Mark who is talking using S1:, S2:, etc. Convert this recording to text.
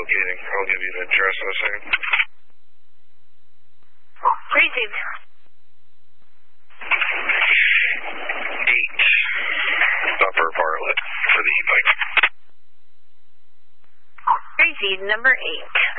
S1: locating. I'll give you the address in a second.
S2: Received.
S1: 8 upper Bartlett for the e-bike.
S2: Received, number 8.